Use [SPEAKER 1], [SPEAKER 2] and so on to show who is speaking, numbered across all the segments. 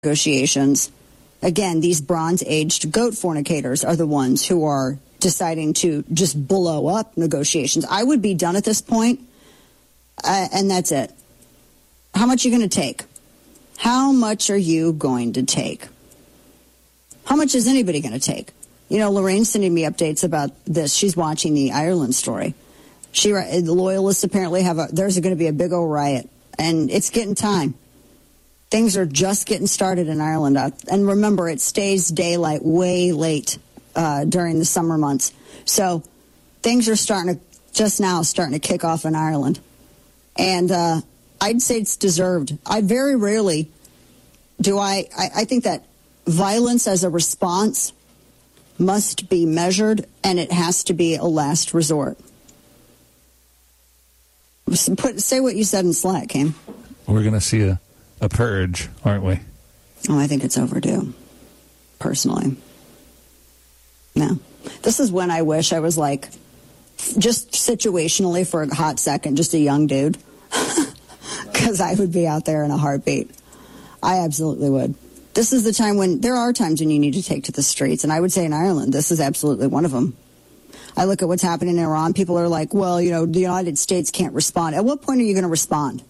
[SPEAKER 1] negotiations. Again, these bronze-aged goat fornicators are the ones who are deciding to just blow up negotiations. I would be done at this point, and that's it. How much are you going to take? How much are you going to take? How much is anybody going to take? You know, Lorraine's sending me updates about this. She's watching the Ireland story. The loyalists apparently there's going to be a big old riot, and it's getting time. Things are just getting started in Ireland. And remember, it stays daylight way late during the summer months. So things are starting to kick off in Ireland. And I'd say it's deserved. I very rarely do I think that violence as a response must be measured, and it has to be a last resort. Say what you said in Slack, Kim.
[SPEAKER 2] We're going to see a purge, aren't we?
[SPEAKER 1] Oh, I think it's overdue, personally. No. This is when I wish I was like, just situationally for a hot second, just a young dude. Because I would be out there in a heartbeat. I absolutely would. This is the time when, there are times when you need to take to the streets. And I would say in Ireland, this is absolutely one of them. I look at what's happening in Iran. People are like, well, you know, the United States can't respond. At what point are you going to respond?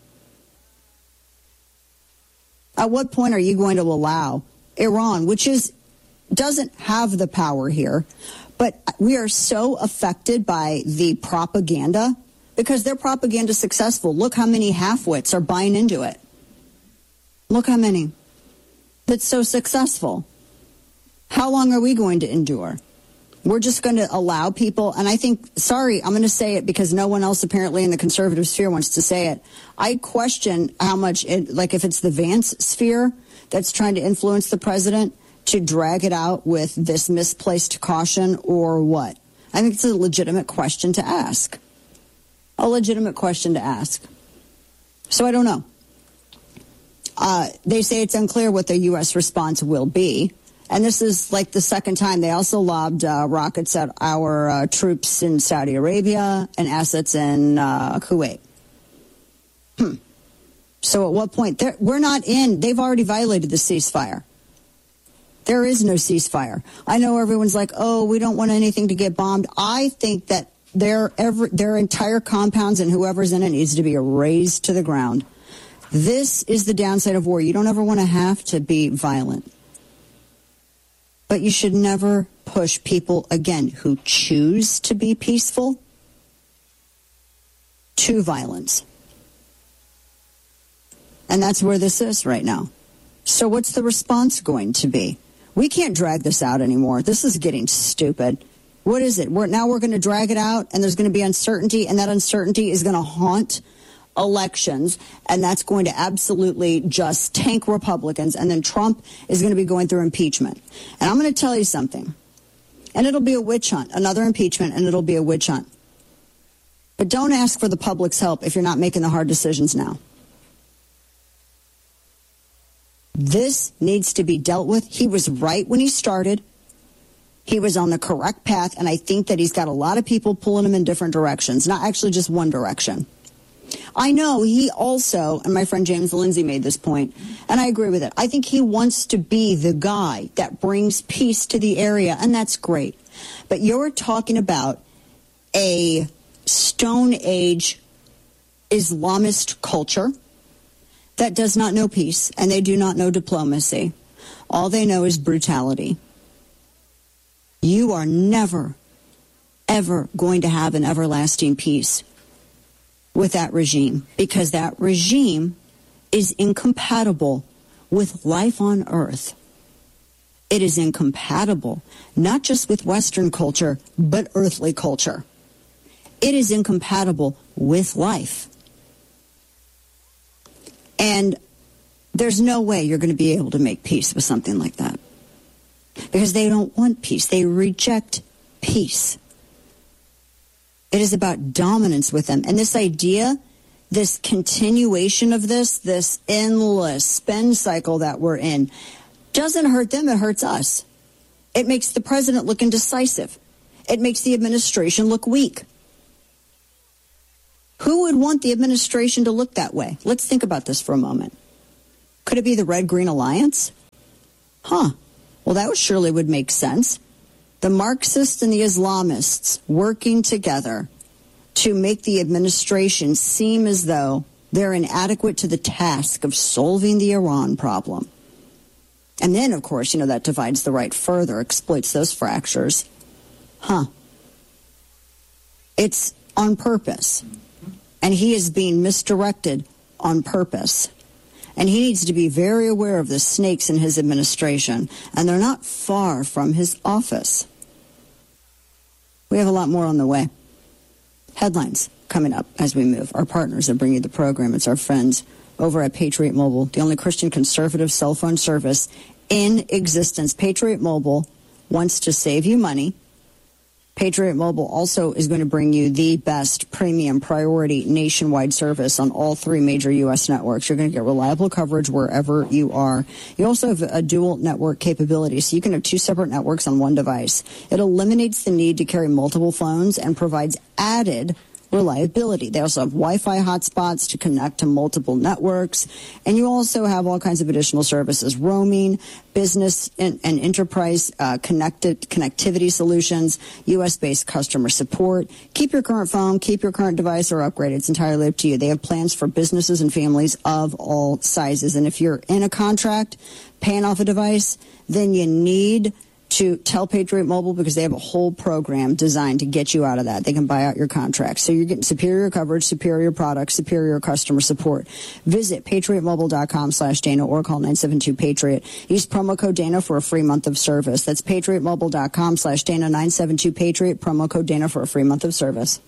[SPEAKER 1] At what point are you going to allow Iran, which doesn't have the power here, but we are so affected by the propaganda because their propaganda is successful. Look how many half-wits are buying into it. Look how many. That's so successful. How long are we going to endure? We're just going to allow people, and I think, sorry, I'm going to say it because no one else apparently in the conservative sphere wants to say it. I question how much, if it's the Vance sphere that's trying to influence the president to drag it out with this misplaced caution or what. I think it's a legitimate question to ask. A legitimate question to ask. So I don't know. They say it's unclear what the U.S. response will be. And this is like the second time. They also lobbed rockets at our troops in Saudi Arabia and assets in Kuwait. So at what point? We're not in. They've already violated the ceasefire. There is no ceasefire. I know everyone's like, oh, we don't want anything to get bombed. I think that their entire compounds and whoever's in it needs to be razed to the ground. This is the downside of war. You don't ever want to have to be violent. But you should never push people, again, who choose to be peaceful to violence. And that's where this is right now. So what's the response going to be? We can't drag this out anymore. This is getting stupid. What is it? Now we're going to drag it out, and there's going to be uncertainty, and that uncertainty is going to haunt elections, and that's going to absolutely just tank Republicans, and then Trump is going to be going through impeachment. And I'm going to tell you something, and it'll be a witch hunt, another impeachment, and it'll be a witch hunt. But don't ask for the public's help if you're not making the hard decisions now. This needs to be dealt with. He was right when he started. He was on the correct path, and I think that he's got a lot of people pulling him in different directions, not actually just one direction. I know he also, and my friend James Lindsay made this point, and I agree with it. I think he wants to be the guy that brings peace to the area, and that's great. But you're talking about a Stone Age Islamist culture that does not know peace, and they do not know diplomacy. All they know is brutality. You are never, ever going to have an everlasting peace with that regime, because that regime is incompatible with life on Earth. It is incompatible, not just with Western culture, but earthly culture. It is incompatible with life. And there's no way you're going to be able to make peace with something like that, because they don't want peace. They reject peace. It is about dominance with them. And this idea, this continuation of this endless spend cycle that we're in, doesn't hurt them, it hurts us. It makes the president look indecisive. It makes the administration look weak. Who would want the administration to look that way? Let's think about this for a moment. Could it be the Red-Green Alliance? Well, that surely would make sense. The Marxists and the Islamists working together to make the administration seem as though they're inadequate to the task of solving the Iran problem. And then, of course, that divides the right further, exploits those fractures. It's on purpose. And he is being misdirected on purpose. And he needs to be very aware of the snakes in his administration. And they're not far from his office. We have a lot more on the way. Headlines coming up as we move. Our partners that bring you the program. It's our friends over at Patriot Mobile, the only Christian conservative cell phone service in existence. Patriot Mobile wants to save you money. Patriot Mobile also is going to bring you the best premium priority nationwide service on all three major U.S. networks. You're going to get reliable coverage wherever you are. You also have a dual network capability, so you can have two separate networks on one device. It eliminates the need to carry multiple phones and provides added reliability. They also have Wi-Fi hotspots to connect to multiple networks. And you also have all kinds of additional services, roaming, business and enterprise connectivity solutions, U.S.-based customer support. Keep your current phone, keep your current device, or upgrade. It's entirely up to you. They have plans for businesses and families of all sizes. And if you're in a contract paying off a device, then you need to tell Patriot Mobile, because they have a whole program designed to get you out of that. They can buy out your contract. So you're getting superior coverage, superior products, superior customer support. Visit patriotmobile.com/Dana or call 972-PATRIOT. Use promo code Dana for a free month of service. That's patriotmobile.com/Dana, 972-PATRIOT, promo code Dana for a free month of service.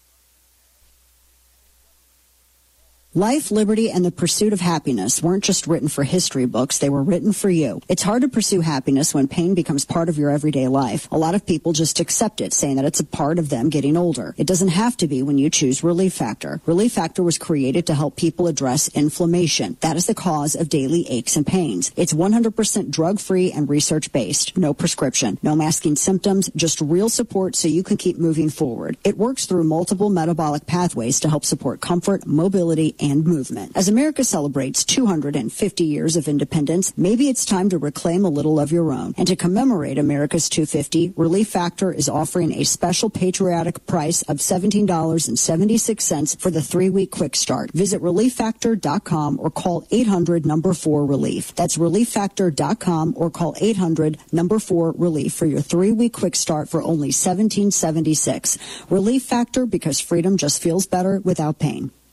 [SPEAKER 1] Life, liberty, and the pursuit of happiness weren't just written for history books. They were written for you. It's hard to pursue happiness when pain becomes part of your everyday life. A lot of people just accept it, saying that it's a part of them getting older. It doesn't have to be when you choose Relief Factor. Relief Factor was created to help people address inflammation. That is the cause of daily aches and pains. It's 100% drug-free and research-based. No prescription. No masking symptoms. Just real support so you can keep moving forward. It works through multiple metabolic pathways to help support comfort, mobility, and movement. As America celebrates 250 years of independence, maybe it's time to reclaim a little of your own. And to commemorate America's 250, Relief Factor is offering a special patriotic price of $17.76 for the 3-week quick start. Visit ReliefFactor.com or call 800-4RELIEF. That's ReliefFactor.com or call 800-4RELIEF for your 3-week quick start for only $17.76. Relief Factor, because freedom just feels better without pain.